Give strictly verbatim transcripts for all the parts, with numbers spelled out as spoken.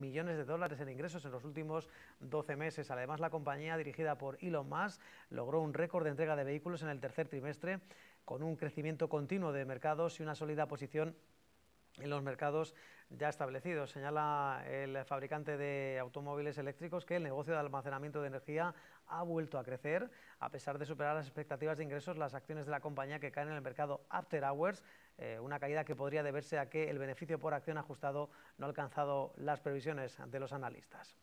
millones de dólares en ingresos en los últimos doce meses. Además, la compañía, dirigida por Elon Musk, logró un récord de entrega de vehículos en el tercer trimestre, con un crecimiento continuo de mercados y una sólida posición en los mercados ya establecidos. Señala el fabricante de automóviles eléctricos que el negocio de almacenamiento de energía ha vuelto a crecer. A pesar de superar las expectativas de ingresos, las acciones de la compañía que caen en el mercado After Hours, eh, una caída que podría deberse a que el beneficio por acción ajustado no ha alcanzado las previsiones de los analistas.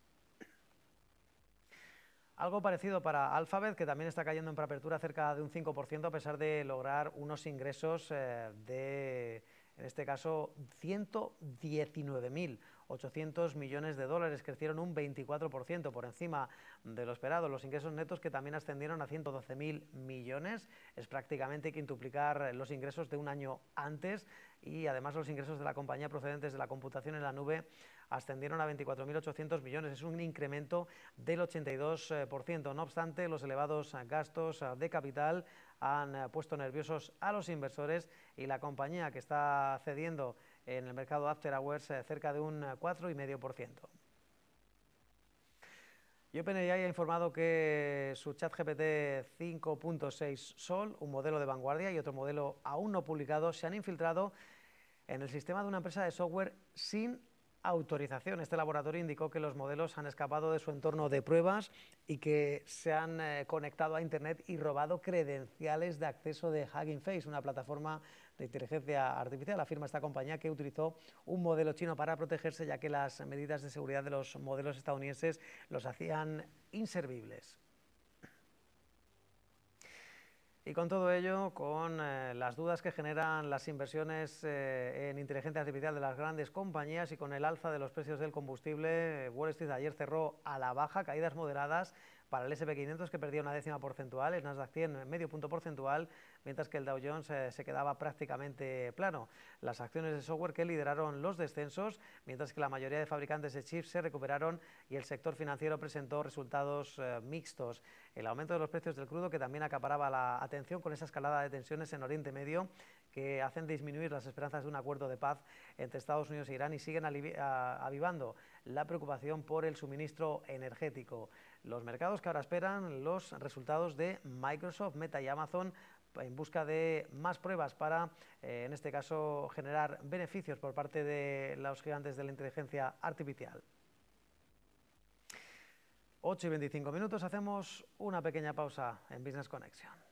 Algo parecido para Alphabet, que también está cayendo en preapertura cerca de un cinco por ciento, a pesar de lograr unos ingresos eh, de, en este caso, ciento diecinueve mil ochocientos millones de dólares. Crecieron un veinticuatro por ciento por encima de lo esperado. Los ingresos netos, que también ascendieron a ciento doce mil millones, es prácticamente quintuplicar los ingresos de un año antes, y además los ingresos de la compañía procedentes de la computación en la nube ascendieron a veinticuatro mil ochocientos millones, es un incremento del ochenta y dos por ciento. No obstante, los elevados gastos de capital han puesto nerviosos a los inversores, y la compañía, que está cediendo en el mercado After Hours cerca de un cuatro coma cinco por ciento. Y OpenAI ha informado que su ChatGPT cinco punto seis Sol, un modelo de vanguardia y otro modelo aún no publicado, se han infiltrado en el sistema de una empresa de software sin autorización. Este laboratorio indicó que los modelos han escapado de su entorno de pruebas y que se han eh, conectado a Internet y robado credenciales de acceso de Hugging Face, una plataforma de inteligencia artificial. Afirma esta compañía que utilizó un modelo chino para protegerse, ya que las medidas de seguridad de los modelos estadounidenses los hacían inservibles. Y con todo ello, con eh, las dudas que generan las inversiones eh, en inteligencia artificial de las grandes compañías y con el alza de los precios del combustible, eh, Wall Street ayer cerró a la baja, caídas moderadas para el ese and pe quinientos, que perdía una décima porcentual, el Nasdaq cien medio punto porcentual, mientras que el Dow Jones eh, se quedaba prácticamente plano. Las acciones de software que lideraron los descensos, mientras que la mayoría de fabricantes de chips se recuperaron y el sector financiero presentó resultados eh, mixtos. El aumento de los precios del crudo, que también acaparaba la atención con esa escalada de tensiones en Oriente Medio, que hacen disminuir las esperanzas de un acuerdo de paz entre Estados Unidos e Irán, y siguen avivando la preocupación por el suministro energético. Los mercados que ahora esperan los resultados de Microsoft, Meta y Amazon, en busca de más pruebas para, eh, en este caso, generar beneficios por parte de los gigantes de la inteligencia artificial. ocho y veinticinco minutos, hacemos una pequeña pausa en Business Connection.